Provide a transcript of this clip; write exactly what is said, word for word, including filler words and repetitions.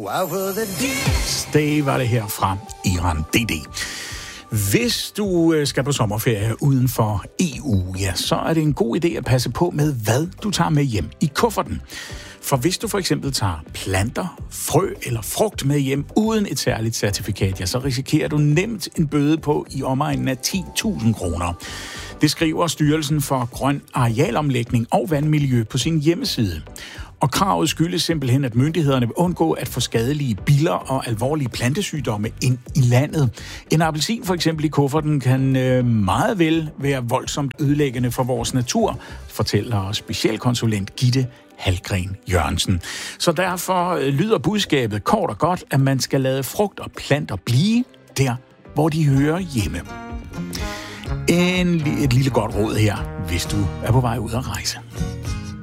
Stay var det her fra Iran D D. Hvis du skal på sommerferie uden for E U, ja, så er det en god idé at passe på med, hvad du tager med hjem i kufferten. For hvis du for eksempel tager planter, frø eller frugt med hjem uden et særligt certifikat, ja, så risikerer du nemt en bøde på i omegnen af ti tusind kroner. Det skriver Styrelsen for Grøn Arealomlægning og Vandmiljø på sin hjemmeside. Og kravet skyldes simpelthen, at myndighederne vil undgå at få skadelige biller og alvorlige plantesygdomme ind i landet. En appelsin for eksempel i kufferten kan øh, meget vel være voldsomt ødelæggende for vores natur, fortæller specialkonsulent Gitte Halgren Jørgensen. Så derfor lyder budskabet kort og godt, at man skal lade frugt og planter blive der, hvor de hører hjemme. En, et lille godt råd her, hvis du er på vej ud at rejse.